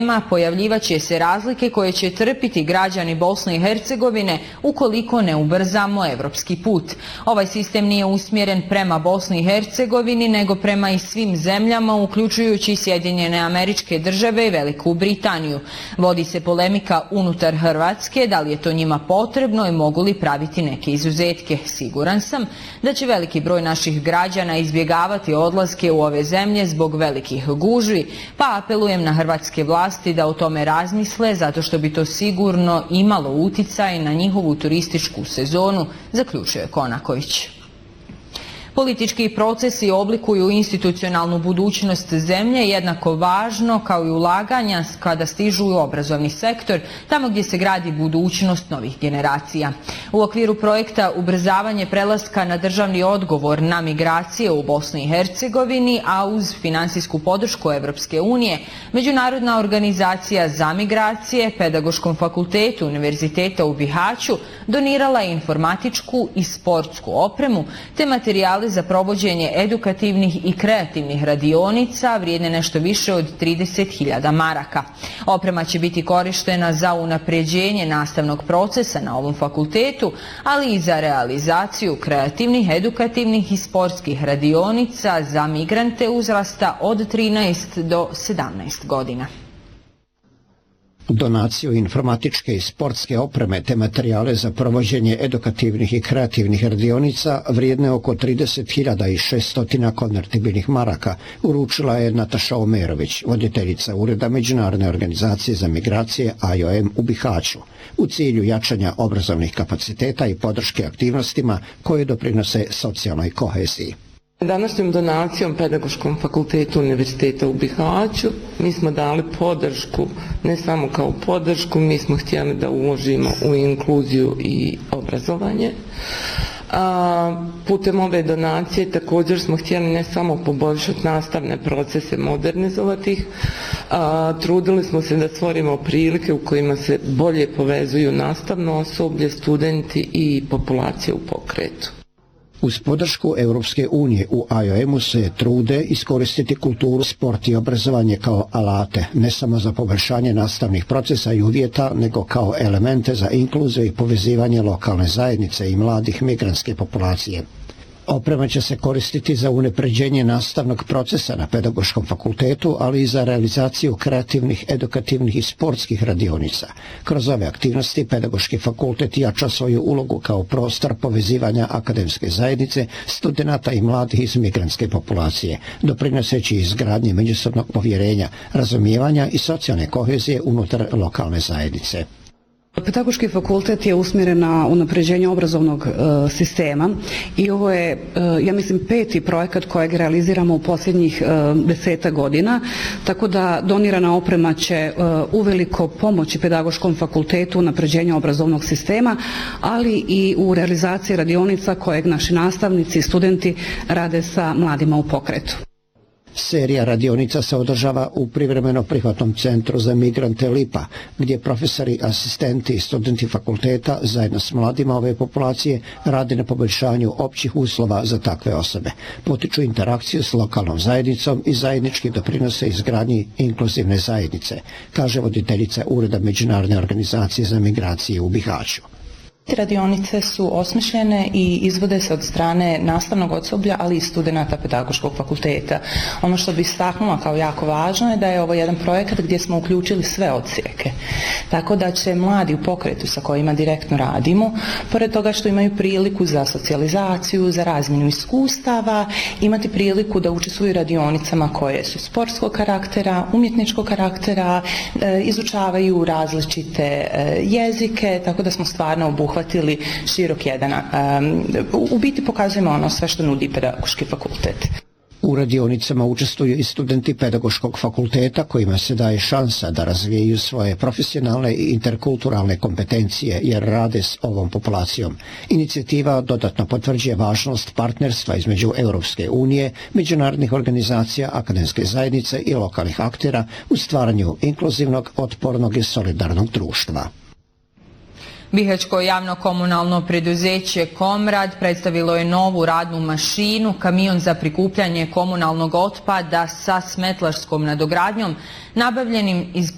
pojavljivaće se razlike koje će trpiti građani Bosne i Hercegovine ukoliko ne ubrzamo evropski put. Ovaj sistem nije usmjeren prema Bosni i Hercegovini, nego prema i svim zemljama, uključujući Sjedinjene Američke Države i Veliku Britaniju. Vodi se polemika unutar Hrvatske, da li je to njima potrebno i mogu li praviti neke izuzetke. Siguran sam da će veliki broj naših građana izbjegavati odlaske u ove zemlje zbog velikih gužvi, pa apelujem na hrvatske vlasti da o tome razmisle, zato što bi to sigurno imalo uticaj na njihovu turističku sezonu, zaključuje Konaković. Politički procesi oblikuju institucionalnu budućnost zemlje, jednako važno kao i ulaganja kada stižu u obrazovni sektor, tamo gdje se gradi budućnost novih generacija. U okviru projekta ubrzavanje prelaska na državni odgovor na migracije u Bosni i Hercegovini, a uz finansijsku podršku Evropske unije, Međunarodna organizacija za migracije Pedagoškom fakultetu Univerziteta u Bihaću donirala je informatičku i sportsku opremu te materijale za provođenje edukativnih i kreativnih radionica vrijedne nešto više od 30.000 maraka. Oprema će biti korištena za unapređenje nastavnog procesa na ovom fakultetu, ali i za realizaciju kreativnih, edukativnih i sportskih radionica za migrante uzrasta od 13 do 17 godina. Donaciju informatičke i sportske opreme te materijale za provođenje edukativnih i kreativnih radionica vrijedne oko 30.600 konvertibilnih maraka uručila je Nataša Omerović, voditeljica Ureda Međunarodne organizacije za migracije IOM u Bihaću, u cilju jačanja obrazovnih kapaciteta i podrške aktivnostima koje doprinose socijalnoj koheziji. Današnjom donacijom Pedagoškom fakultetu Univerziteta u Bihaću mi smo dali podršku, ne samo kao podršku, mi smo htjeli da uložimo u inkluziju i obrazovanje. Putem ove donacije također smo htjeli ne samo poboljšati nastavne procese, modernizovati ih, trudili smo se da stvorimo prilike u kojima se bolje povezuju nastavno osoblje, studenti i populacija u pokretu. Uz podršku Europske unije u IOM-u se trude iskoristiti kulturu, sport i obrazovanje kao alate, ne samo za poboljšanje nastavnih procesa i uvjeta, nego kao elemente za inkluziju i povezivanje lokalne zajednice i mladih migrantske populacije. Oprema će se koristiti za unapređenje nastavnog procesa na Pedagoškom fakultetu, ali i za realizaciju kreativnih, edukativnih i sportskih radionica. Kroz ove aktivnosti Pedagoški fakultet jača svoju ulogu kao prostor povezivanja akademske zajednice, studenata i mladih iz migrantske populacije, doprinoseći izgradnji međusobnog povjerenja, razumijevanja i socijalne kohezije unutar lokalne zajednice. Pedagoški fakultet je usmjeren na unapređenje obrazovnog sistema i ovo je, ja mislim, 5. projekat kojeg realiziramo u posljednjih 10 godina, tako da donirana oprema će uveliko pomoći Pedagoškom fakultetu u unapređenju obrazovnog sistema, ali i u realizaciji radionica kojeg naši nastavnici i studenti rade sa mladima u pokretu. Serija radionica se održava u privremeno prihvatnom centru za migrante Lipa, gdje profesori, asistenti i studenti fakulteta zajedno s mladima ove populacije rade na poboljšanju općih uslova za takve osobe, potiču interakciju s lokalnom zajednicom i zajednički doprinose izgradnji inkluzivne zajednice, kaže voditeljica Ureda Međunarodne organizacije za migracije u Bihaću. Radionice su osmišljene i izvode se od strane nastavnog osoblja, ali i studenata Pedagoškog fakulteta. Ono što bi istaknula kao jako važno je da je ovo jedan projekat gdje smo uključili sve odsjeke. Tako da će mladi u pokretu sa kojima direktno radimo, pored toga što imaju priliku za socijalizaciju, za razmjenu iskustava, imati priliku da učestvuju radionicama koje su sportskog karaktera, umjetničkog karaktera, izučavaju različite jezike, tako da smo stvarno obuhvatili širok jedan. U biti pokazujemo ono sve što nudi Pedagoški fakultet. U radionicama učestvuju i studenti Pedagoškog fakulteta kojima se daje šansa da razvijaju svoje profesionalne i interkulturalne kompetencije jer rade s ovom populacijom. Inicijativa dodatno potvrđuje važnost partnerstva između Europske unije, međunarodnih organizacija, akademske zajednice i lokalnih aktera u stvaranju inkluzivnog, otpornog i solidarnog društva. Bihaćko javno komunalno preduzeće Komrad predstavilo je novu radnu mašinu, kamion za prikupljanje komunalnog otpada sa smetlarskom nadogradnjom, nabavljenim iz